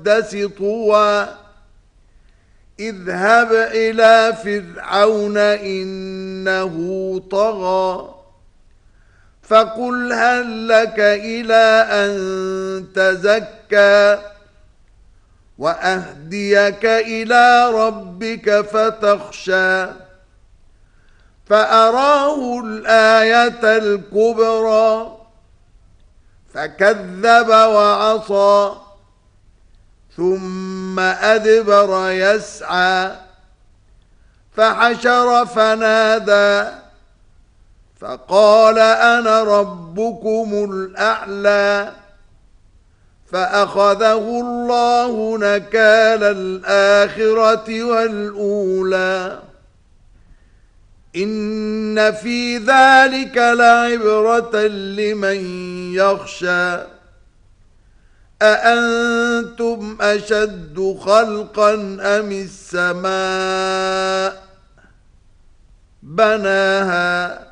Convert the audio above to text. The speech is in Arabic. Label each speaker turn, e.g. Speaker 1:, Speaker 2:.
Speaker 1: المقدس طوى اذهب إلى فرعون إنه طغى فقل هل لك إلى أن تزكى وأهديك إلى ربك فتخشى فأراه الآية الكبرى فكذب وعصى ثم أدبر يسعى فحشر فنادى فقال أنا ربكم الأعلى فأخذه الله نكال الآخرة والأولى إن في ذلك لعبرة لمن يخشى أأنتم أشد خلقا أم السماء بناها